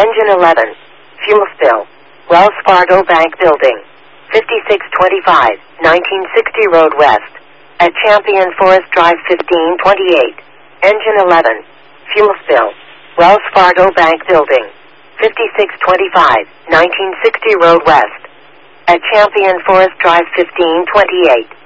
Engine 11. Fuel spill. Wells Fargo Bank Building. 5625, 1960 Road West. At Champion Forest Drive 1528. Engine 11. Fuel spill. Wells Fargo Bank Building. 5625, 1960 Road West. At Champion Forest Drive 1528.